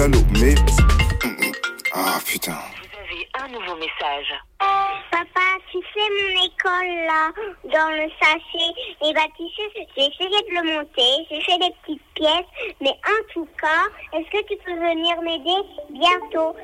l'anneau, mais... Ah, putain. Vous avez un nouveau message. Papa, tu sais mon école là, dans le sachet, et bah tu sais, j'ai essayé de le monter, j'ai fait des petites pièces, mais en tout cas, est-ce que tu peux venir m'aider bientôt?